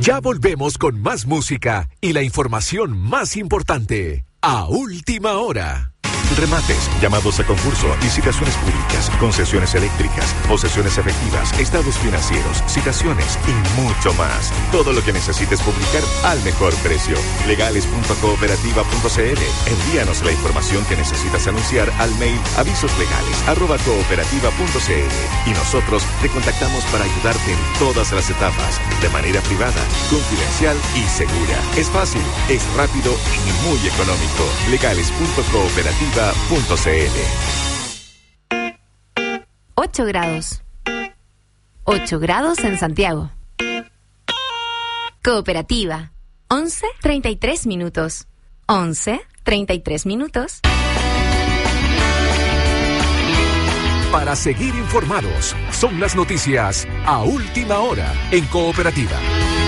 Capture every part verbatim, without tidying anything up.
Ya volvemos con más música y la información más importante a última hora. Remates, llamados a concurso, licitaciones públicas, concesiones eléctricas, posesiones efectivas, estados financieros, citaciones y mucho más. Todo lo que necesites publicar al mejor precio. legales punto cooperativa punto c l. Envíanos la información que necesitas anunciar al mail avisoslegales arroba cooperativa punto c l y nosotros te contactamos para ayudarte en todas las etapas, de manera privada, confidencial y segura. Es fácil, es rápido y muy económico. legales punto cooperativa punto c l. ocho grados. ocho grados en Santiago. Cooperativa. once treinta y tres minutos. once treinta y tres minutos. Para seguir informados, son las noticias a última hora en Cooperativa.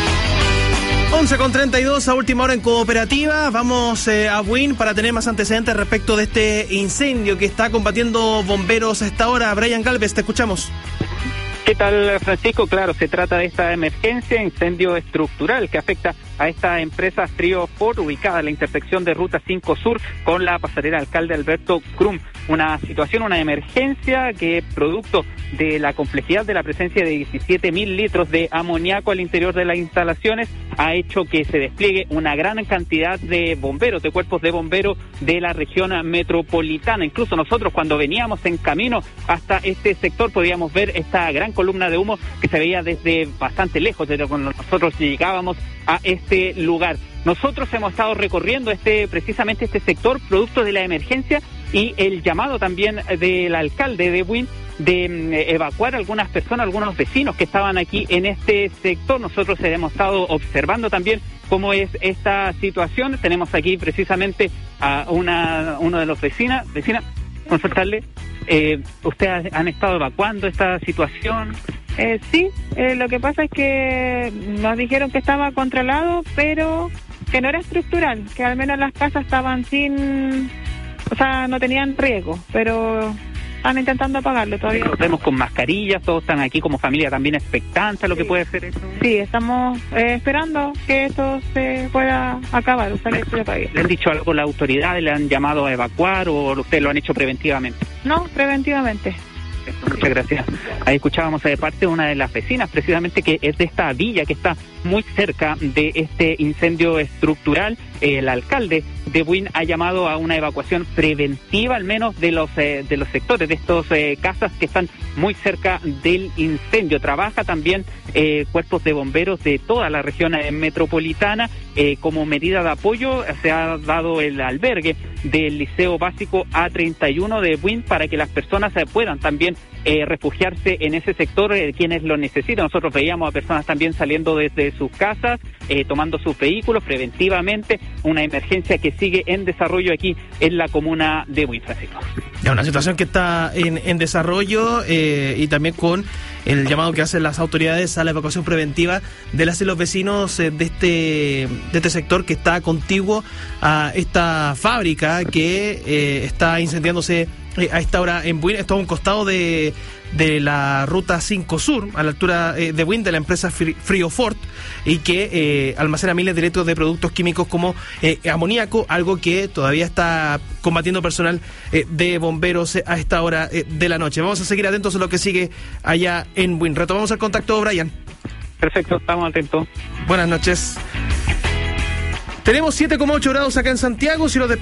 once con treinta y dos a última hora en Cooperativa. Vamos eh, a Buin para tener más antecedentes respecto de este incendio que está combatiendo bomberos a esta hora. Brian Galvez, te escuchamos. ¿Qué tal, Francisco? Claro, se trata de esta emergencia, incendio estructural que afecta a esta empresa Friofort, ubicada en la intersección de Ruta cinco Sur con la pasarela Alcalde Alberto Crum. Una situación, una emergencia que, producto de la complejidad de la presencia de diecisiete mil litros de amoníaco al interior de las instalaciones, ha hecho que se despliegue una gran cantidad de bomberos, de cuerpos de bomberos de la región metropolitana. Incluso nosotros, cuando veníamos en camino hasta este sector, podíamos ver esta gran columna de humo que se veía desde bastante lejos, desde cuando nosotros llegábamos a este lugar. Nosotros hemos estado recorriendo este precisamente este sector producto de la emergencia y el llamado también del alcalde de Buin de eh, evacuar a algunas personas, algunos vecinos que estaban aquí en este sector. Nosotros hemos estado observando también cómo es esta situación. Tenemos aquí precisamente a una uno de los vecinas, vecina, consultarle, eh, ¿ustedes han estado evacuando esta situación? Eh, sí, eh, lo que pasa es que nos dijeron que estaba controlado, pero que no era estructural, que al menos las casas estaban sin, o sea, no tenían riesgo, pero están intentando apagarlo todavía. Los vemos con mascarillas, todos están aquí como familia también expectantes a lo sí. que puede ser eso. Sí, estamos eh, esperando que esto se pueda acabar, o sea, que se apague. ¿Le han dicho algo las autoridades? ¿Le han llamado a evacuar o ustedes lo han hecho preventivamente? No, preventivamente. Muchas gracias. Ahí escuchábamos de parte de una de las vecinas, precisamente, que es de esta villa que está muy cerca de este incendio estructural. El alcalde de Buin ha llamado a una evacuación preventiva, al menos de los eh, de los sectores de estos eh, casas que están muy cerca del incendio. Trabaja también eh, cuerpos de bomberos de toda la región eh, metropolitana. Eh, como medida de apoyo se ha dado el albergue del Liceo Básico A treinta y uno de Buin para que las personas eh, puedan también eh, refugiarse en ese sector, eh, quienes lo necesitan. Nosotros veíamos a personas también saliendo desde sus casas, eh, tomando sus vehículos preventivamente. Una emergencia que sigue en desarrollo aquí en la comuna de Buin, Francisco. Ya, una situación que está en, en desarrollo eh, y también con el llamado que hacen las autoridades a la evacuación preventiva de las y los vecinos eh, de este de este sector que está contiguo a esta fábrica que eh, está incendiándose eh, a esta hora en Buin. Esto a un costado de, de la Ruta cinco Sur, a la altura eh, de Buin, de la empresa Friofort, y que eh, almacena miles de litros de productos químicos como eh, amoníaco, algo que todavía está combatiendo personal eh, de bomberos eh, a esta hora eh, de la noche. Vamos a seguir atentos a lo que sigue allá en Buin. Retomamos el contacto, Brian. Perfecto, estamos atentos. Buenas noches. Tenemos siete coma ocho grados acá en Santiago, cielo de